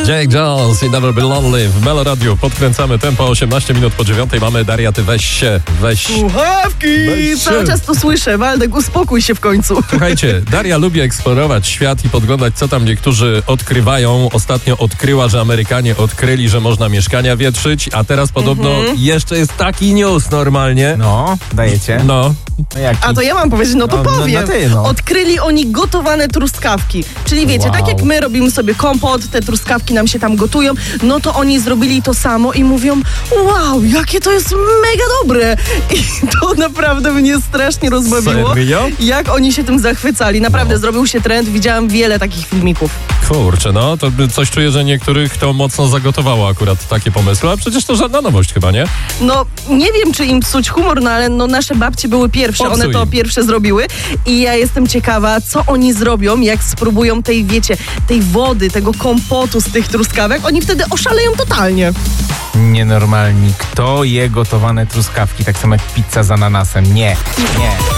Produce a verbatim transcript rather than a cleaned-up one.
Jake Jones i Never Be Lonely w Melo Radio. Podkręcamy tempo, osiemnaście minut po dziewiątej. Mamy Daria, ty weź się, weź. Słuchawki! Weź Cały czas to słyszę. Waldek, uspokój się w końcu. Słuchajcie, Daria lubi eksplorować świat i podglądać, co tam niektórzy odkrywają. Ostatnio odkryła, że Amerykanie odkryli, że można mieszkania wietrzyć, a teraz podobno Mhm. jeszcze jest taki news normalnie. No, dajecie. No. No jaki? A to ja mam powiedzieć, no to No, no, powiem. no ty, no. Odkryli oni gotowane truskawki. Czyli wiecie, Wow. tak jak my robimy sobie kompot, te truskawki nam się tam gotują, no to oni zrobili to samo i mówią, wow, jakie to jest mega dobre. I to naprawdę mnie strasznie rozbawiło. Serio? Jak oni się tym zachwycali. Naprawdę No. zrobił się trend, widziałam wiele takich filmików. Kurczę, no to by coś czuję, że niektórych to mocno zagotowało akurat takie pomysły, a przecież to żadna nowość chyba, nie? No, nie wiem, czy im psuć humor, no ale no, nasze babcie były pierwsze, Popsuj one to im. pierwsze zrobiły i ja jestem ciekawa, co oni zrobią, jak spróbują tej, wiecie, tej wody, tego kompotu z tych truskawek, oni wtedy oszaleją totalnie. Nienormalni. Kto je gotowane truskawki? Tak samo jak pizza z ananasem. Nie, nie.